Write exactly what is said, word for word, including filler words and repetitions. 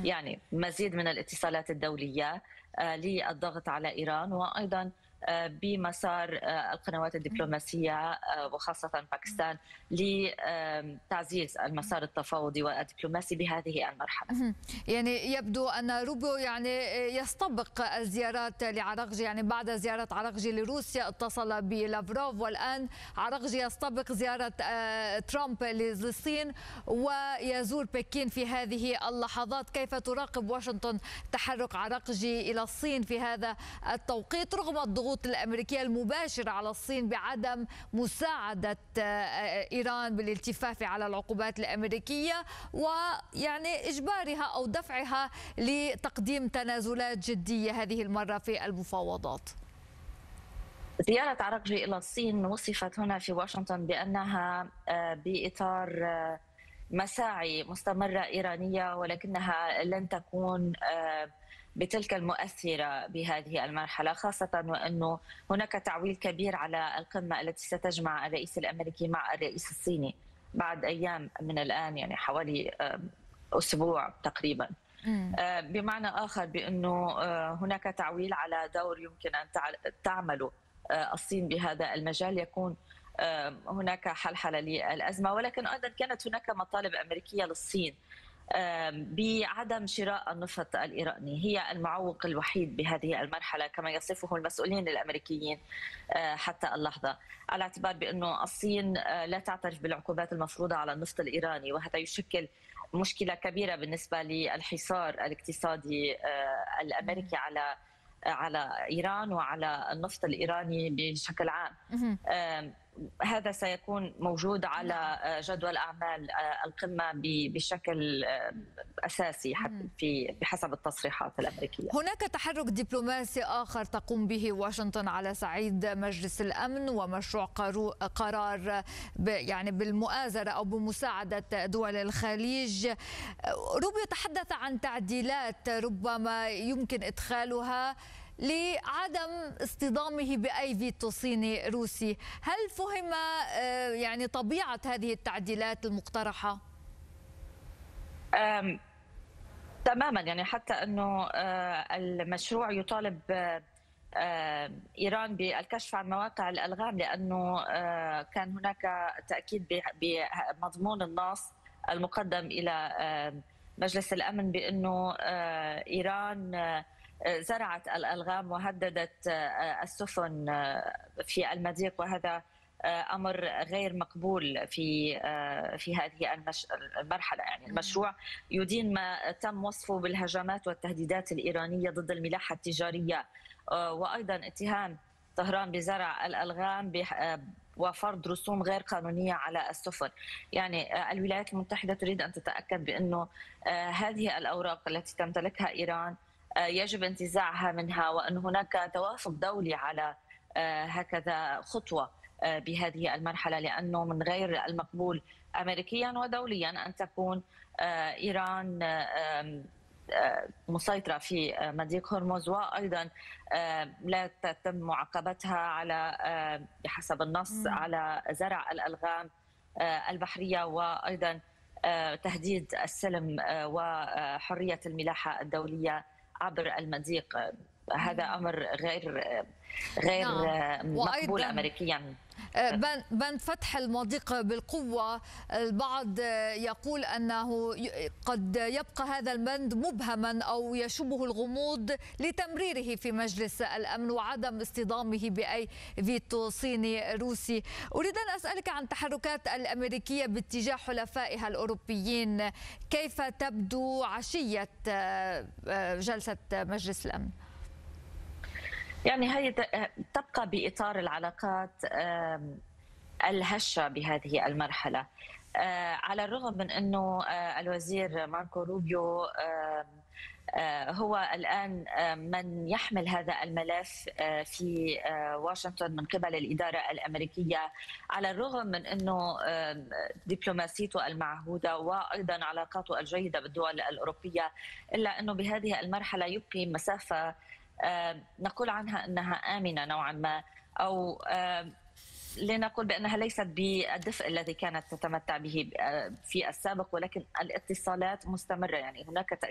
يعني مزيد من الاتصالات الدولية للضغط على إيران، وأيضا بمسار القنوات الدبلوماسية وخاصة باكستان لتعزيز المسار التفاوضي والدبلوماسي بهذه المرحلة. يعني يبدو أن روبيو يعني يستبق الزيارات لعراقجي، يعني بعد زيارة عراقجي لروسيا اتصل بلافروف، والآن عراقجي يستبق زيارة ترامب للصين ويزور بكين في هذه اللحظات. كيف تراقب واشنطن تحرك عراقجي إلى الصين في هذا التوقيت رغم الضغوط الأمريكية المباشرة على الصين بعدم مساعدة إيران بالالتفاف على العقوبات الأمريكية ويعني إجبارها أو دفعها لتقديم تنازلات جدية هذه المرة في المفاوضات؟ زيارة عراقجي إلى الصين وصفت هنا في واشنطن بأنها بإطار مساعي مستمرة إيرانية، ولكنها لن تكون بتلك المؤثرة بهذه المرحلة، خاصة وأنه هناك تعويل كبير على القمة التي ستجمع الرئيس الأمريكي مع الرئيس الصيني بعد أيام من الآن، يعني حوالي أسبوع تقريبا. بمعنى آخر بأنه هناك تعويل على دور يمكن أن تعمل الصين بهذا المجال، يكون هناك حلحلة للأزمة، ولكن أيضا كانت هناك مطالب أمريكية للصين بعدم شراء النفط الإيراني. هي المعوق الوحيد بهذه المرحلة كما يصفه المسؤولين الأمريكيين حتى اللحظة، على اعتبار بأنه الصين لا تعترف بالعقوبات المفروضة على النفط الإيراني، وهذا يشكل مشكلة كبيرة بالنسبة للحصار الاقتصادي الأمريكي على على إيران وعلى النفط الإيراني بشكل عام. هذا سيكون موجود على جدول أعمال القمة بشكل أساسي في بحسب التصريحات الأمريكية. هناك تحرك دبلوماسي آخر تقوم به واشنطن على صعيد مجلس الأمن ومشروع قرار يعني بالمؤازرة أو بمساعدة دول الخليج. روبيو تحدث عن تعديلات ربما يمكن إدخالها لعدم اصطدامه بأي فيتو صيني روسي. هل فهم يعني طبيعة هذه التعديلات المقترحة؟ تماما، يعني حتى أنه المشروع يطالب إيران بالكشف عن مواقع الألغام، لأنه كان هناك تأكيد بمضمون النص المقدم إلى مجلس الأمن بأنه إيران زرعت الألغام وهددت السفن في المضيق، وهذا أمر غير مقبول في في هذه المرحلة. يعني المشروع يدين ما تم وصفه بالهجمات والتهديدات الإيرانية ضد الملاحة التجارية، وأيضا اتهام طهران بزرع الألغام وفرض رسوم غير قانونية على السفن. يعني الولايات المتحدة تريد أن تتأكد بأنه هذه الأوراق التي تمتلكها إيران يجب انتزاعها منها، وأن هناك توافق دولي على هكذا خطوة بهذه المرحلة، لأنه من غير المقبول أمريكيا ودوليا أن تكون إيران مسيطرة في مضيق هرمز، وأيضا لا تتم معاقبتها على بحسب النص على زرع الألغام البحرية، وأيضا تهديد السلم وحرية الملاحة الدولية عبر المضيق. هذا امر غير غير نعم. مقبول امريكيا. بند فتح المضيق بالقوة، البعض يقول أنه قد يبقى هذا البند مبهما أو يشبه الغموض لتمريره في مجلس الأمن وعدم اصطدامه بأي فيتو صيني روسي. أريد أن أسألك عن تحركات الأمريكية باتجاه حلفائها الأوروبيين، كيف تبدو عشية جلسة مجلس الأمن؟ يعني هي تبقى بإطار العلاقات الهشة بهذه المرحلة، على الرغم من أنه الوزير ماركو روبيو هو الآن من يحمل هذا الملف في واشنطن من قبل الإدارة الأمريكية، على الرغم من أنه دبلوماسيته المعهودة وأيضا علاقاته الجيدة بالدول الأوروبية، إلا أنه بهذه المرحلة يبقي مسافة نقول عنها أنها آمنة نوعا ما، أو لنقول بأنها ليست بالدفء الذي كانت تتمتع به في السابق، ولكن الاتصالات مستمرة. يعني هناك